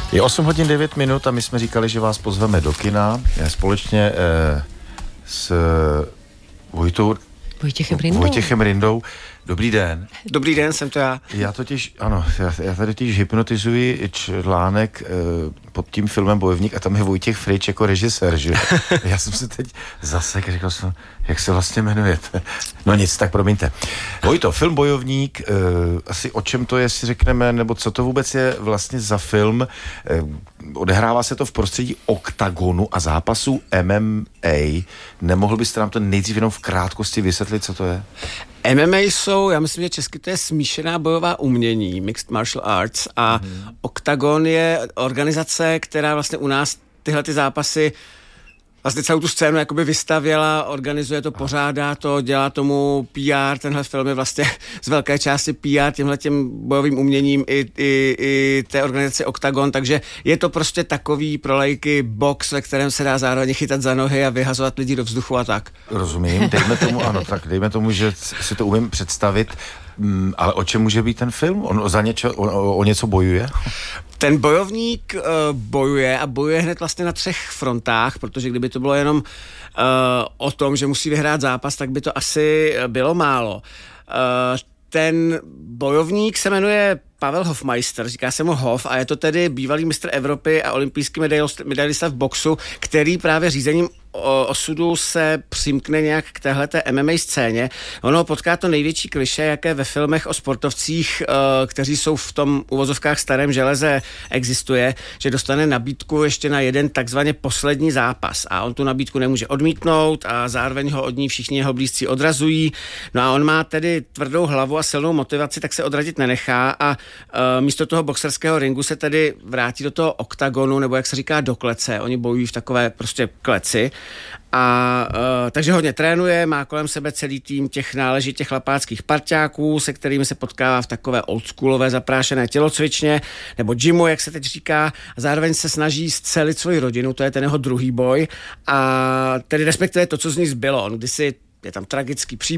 Je 8 hodin 9 minut a my jsme říkali, že vás pozveme do kina společně s Vojtěchem Rindou. Dobrý den. Dobrý den, jsem to já. Já tady totiž hypnotizuji článek pod tím filmem Bojovník a tam je Vojtěch Frič jako režisér, že? Já jsem se teď zasek, říkal jsem, jak se vlastně jmenujete. No nic, tak promiňte. Vojto, film Bojovník, asi o čem to je, si řekneme, nebo co to vůbec je vlastně za film? Odehrává se to v prostředí oktagonu a zápasů MMA. Nemohl byste nám to nejdřív jenom v krátkosti vysvětlit, co to je? MMA jsou, já myslím, že česky to je smíšená bojová umění, Mixed Martial Arts, a Oktagon je organizace, která vlastně u nás tyhle ty zápasy vlastně celou tu scénu jakoby vystavěla, organizuje to, pořádá to, dělá tomu PR, tenhle film je vlastně z velké části PR těmhletěm bojovým uměním i té organizace Oktagon, takže je to prostě takový pro laiky box, ve kterém se dá zároveň chytat za nohy a vyhazovat lidi do vzduchu a tak. Rozumím, dejme tomu, že si to umím představit, ale o čem může být ten film? On o něco bojuje? Ten bojovník bojuje hned vlastně na 3 frontách, protože kdyby to bylo jenom o tom, že musí vyhrát zápas, tak by to asi bylo málo. Ten bojovník se jmenuje Pavel Hofmeister, říká se mu Hof, a je to tedy bývalý mistr Evropy a olympijský medailista v boxu, který právě řízením osudu se přimkne nějak k téhleté MMA scéně. Ono potká to největší klišé, jaké ve filmech o sportovcích, kteří jsou v tom uvozovkách starém železe, existuje, že dostane nabídku ještě na jeden takzvaně poslední zápas a on tu nabídku nemůže odmítnout a zároveň ho od ní všichni jeho blízcí odrazují. No a on má tedy tvrdou hlavu a silnou motivaci, tak se odradit nenechá a místo toho boxerského ringu se tedy vrátí do toho oktagonu, nebo jak se říká do klece. Oni bojují v takové prostě kleci. A takže hodně trénuje, má kolem sebe celý tým těch náležitě chlapáckých parťáků, se kterými se potkává v takové oldschoolové zaprášené tělocvičně, nebo gymu, jak se teď říká, a zároveň se snaží scelit svoji rodinu, to je ten jeho druhý boj, a tedy respektive to, co z ní zbylo. On kdysi je tam tragický příběh,